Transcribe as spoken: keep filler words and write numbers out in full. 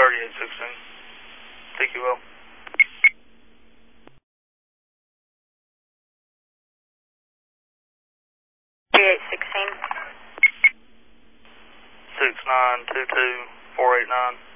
thirty-eight sixteen. T Q L. thirty-eight sixteen. six nine two two four eight nine.